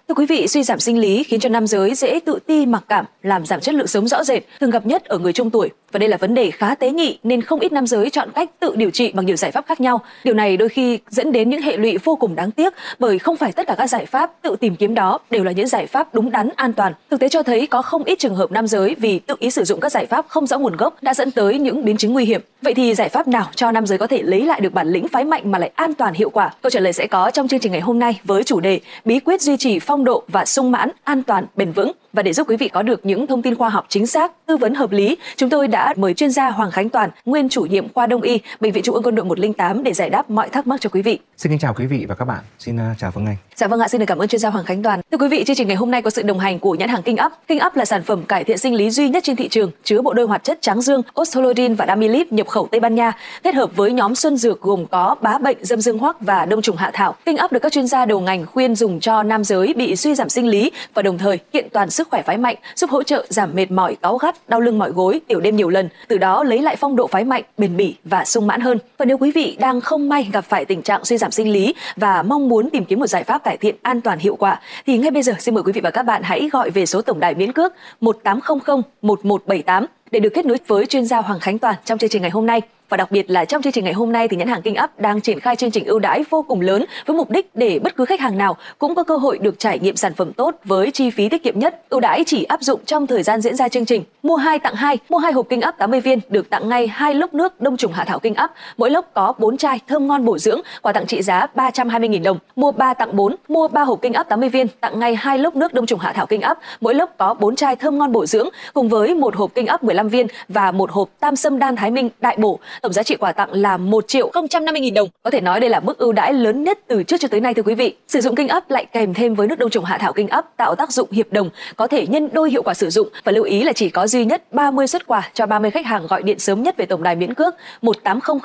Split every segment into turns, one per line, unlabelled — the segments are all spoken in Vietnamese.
Thưa quý vị, suy giảm sinh lý khiến cho nam giới dễ tự ti mặc cảm, làm giảm chất lượng sống rõ rệt, thường gặp nhất ở người trung tuổi. Và đây là vấn đề khá tế nhị nên không ít nam giới chọn cách tự điều trị bằng nhiều giải pháp khác nhau. Điều này đôi khi dẫn đến những hệ lụy vô cùng đáng tiếc, bởi không phải tất cả các giải pháp tự tìm kiếm đó đều là những giải pháp đúng đắn, an toàn. Thực tế cho thấy có không ít trường hợp nam giới vì tự ý sử dụng các giải pháp không rõ nguồn gốc đã dẫn tới những biến chứng nguy hiểm. Vậy thì giải pháp nào cho nam giới có thể lấy lại được bản lĩnh phái mạnh mà lại an toàn hiệu quả? Câu trả lời sẽ có trong chương trình ngày hôm nay với chủ đề bí quyết duy trì phong độ và sung mãn an toàn bền vững. Và để giúp quý vị có được những thông tin khoa học chính xác, tư vấn hợp lý, chúng tôi đã mời chuyên gia Hoàng Khánh Toàn, nguyên chủ nhiệm khoa Đông y, Bệnh viện Trung ương Quân đội 108 để giải đáp mọi thắc mắc cho quý vị.
Xin kính chào quý vị và các bạn. Xin chào Phương Anh.
Dạ vâng ạ, xin được cảm ơn chuyên gia Hoàng Khánh Toàn. Thưa quý vị, chương trình ngày hôm nay có sự đồng hành của nhãn hàng Kinh Up. Kinh Up là sản phẩm cải thiện sinh lý duy nhất trên thị trường, chứa bộ đôi hoạt chất tráng dương, Ostolodin và Damilip nhập khẩu Tây Ban Nha, kết hợp với nhóm xuân dược gồm có bá bệnh, dâm dương hoắc và đông trùng hạ thảo. Kinh Up được các chuyên gia đầu ngành khuyên dùng cho nam giới bị suy giảm sinh lý và đồng thời kiện toàn sức khỏe phái mạnh, giúp hỗ trợ giảm mệt mỏi, cáu gắt, đau lưng mỏi gối, tiểu đêm nhiều lần, từ đó lấy lại phong độ phái mạnh, bền bỉ và sung mãn hơn. Và nếu quý vị đang không may gặp phải tình trạng suy giảm sinh lý và mong muốn tìm kiếm một giải pháp cải thiện an toàn hiệu quả, thì ngay bây giờ xin mời quý vị và các bạn hãy gọi về số tổng đài miễn cước 1800 1178 để được kết nối với chuyên gia Hoàng Khánh Toàn trong chương trình ngày hôm nay. Và đặc biệt là trong chương trình ngày hôm nay thì nhãn hàng Kinh Up đang triển khai chương trình ưu đãi vô cùng lớn với mục đích để bất cứ khách hàng nào cũng có cơ hội được trải nghiệm sản phẩm tốt với chi phí tiết kiệm nhất. Ưu đãi chỉ áp dụng trong thời gian diễn ra chương trình. Mua 2 tặng 2, mua 2 hộp Kinh Up 80 viên được tặng ngay 2 lốc nước đông trùng hạ thảo Kinh Up. Mỗi lốc có 4 chai thơm ngon bổ dưỡng, quà tặng trị giá 320.000 đồng. Mua 3 tặng 4, mua 3 hộp Kinh Up 80 viên tặng ngay 2 lốc nước đông trùng hạ thảo Kinh Up. Mỗi lốc có 4 chai thơm ngon bổ dưỡng cùng với một hộp Kinh Up 15 viên và một hộp Tam Sâm Đan Thái Minh đại bổ. Tổng giá trị quà tặng là 1.050.000 đồng. Có thể nói đây là mức ưu đãi lớn nhất từ trước cho tới nay thưa quý vị. Sử dụng Kinh Up lại kèm thêm với nước đông trùng hạ thảo Kinh Up tạo tác dụng hiệp đồng, có thể nhân đôi hiệu quả sử dụng. Và lưu ý là chỉ có duy nhất 30 suất quà cho 30 khách hàng gọi điện sớm nhất về tổng đài miễn cước 1800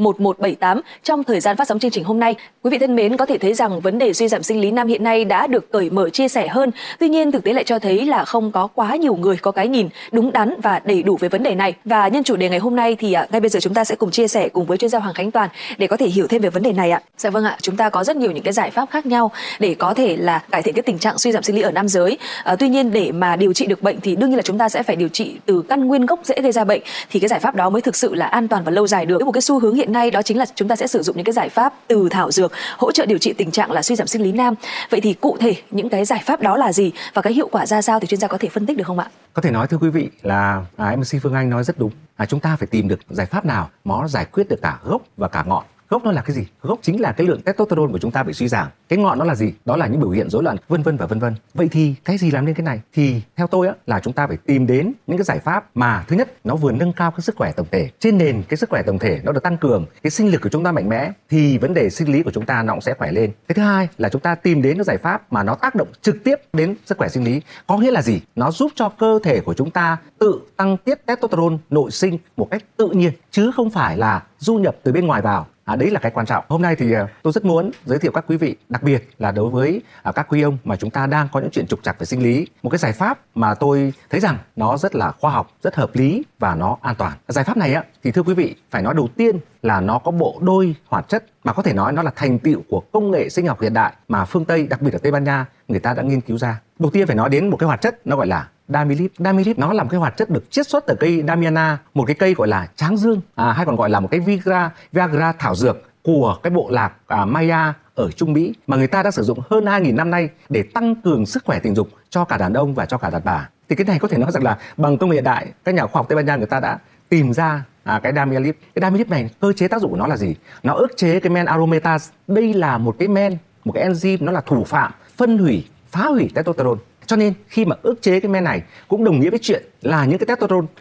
1178 trong thời gian phát sóng chương trình hôm nay. Quý vị thân mến, có thể thấy rằng vấn đề suy giảm sinh lý nam hiện nay đã được cởi mở chia sẻ hơn. Tuy nhiên thực tế lại cho thấy là không có quá nhiều người có cái nhìn đúng đắn và đầy đủ về vấn đề này. Và nhân chủ đề ngày hôm nay thì ngay bây giờ chúng ta sẽ cùng chia sẻ cùng với chuyên gia Hoàng Khánh Toàn để có thể hiểu thêm về vấn đề này ạ. Dạ vâng ạ, chúng ta có rất nhiều những cái giải pháp khác nhau để có thể là cải thiện cái tình trạng suy giảm sinh lý ở nam giới. Tuy nhiên để mà điều trị được bệnh thì đương nhiên là chúng ta sẽ phải điều trị từ căn nguyên gốc rễ gây ra bệnh, thì cái giải pháp đó mới thực sự là an toàn và lâu dài được. Một cái xu hướng hiện nay đó chính là chúng ta sẽ sử dụng những cái giải pháp từ thảo dược hỗ trợ điều trị tình trạng là suy giảm sinh lý nam. Vậy thì cụ thể những cái giải pháp đó là gì và cái hiệu quả ra sao thì chuyên gia có thể phân tích được không ạ?
Có thể nói thưa quý vị là MC Phương Anh nói rất đúng. Chúng ta phải tìm được giải pháp nào nó giải quyết được cả gốc và cả ngọn. Gốc nó là cái gì? Gốc chính là cái lượng testosterone của chúng ta bị suy giảm. Cái ngọn nó là gì? Đó là những biểu hiện rối loạn vân vân và vân vân. Vậy thì cái gì làm nên cái này? Thì theo tôi là chúng ta phải tìm đến những cái giải pháp mà thứ nhất nó vừa nâng cao cái sức khỏe tổng thể. Trên nền cái sức khỏe tổng thể nó được tăng cường, cái sinh lực của chúng ta mạnh mẽ thì vấn đề sinh lý của chúng ta nó cũng sẽ khỏe lên. Cái thứ hai là chúng ta tìm đến cái giải pháp mà nó tác động trực tiếp đến sức khỏe sinh lý. Có nghĩa là gì? Nó giúp cho cơ thể của chúng ta tự tăng tiết testosterone nội sinh một cách tự nhiên chứ không phải là du nhập từ bên ngoài vào. Đấy là cái quan trọng. Hôm nay thì tôi rất muốn giới thiệu các quý vị, đặc biệt là đối với các quý ông mà chúng ta đang có những chuyện trục trặc về sinh lý, một cái giải pháp mà tôi thấy rằng nó rất là khoa học, rất hợp lý và nó an toàn. Giải pháp này thì thưa quý vị, phải nói đầu tiên là nó có bộ đôi hoạt chất mà có thể nói nó là thành tựu của công nghệ sinh học hiện đại mà phương Tây, đặc biệt ở Tây Ban Nha, người ta đã nghiên cứu ra. Đầu tiên phải nói đến một cái hoạt chất nó gọi là Damilip. Damilip nó là một cái hoạt chất được chiết xuất từ cây Damiana, một cái cây gọi là tráng dương, hay còn gọi là một cái Viagra thảo dược của cái bộ lạc Maya ở Trung Mỹ mà người ta đã sử dụng hơn 2.000 năm nay để tăng cường sức khỏe tình dục cho cả đàn ông và cho cả đàn bà. Thì cái này có thể nói rằng là bằng công nghệ hiện đại, các nhà khoa học Tây Ban Nha người ta đã tìm ra cái Damilip. Cái Damilip này cơ chế tác dụng của nó là gì? Nó ức chế cái men aromatase. Đây là một cái men, một cái enzyme, nó là thủ phạm phân hủy, phá hủy testosterone. Cho nên khi mà ức chế cái men này cũng đồng nghĩa với chuyện là những cái testosterone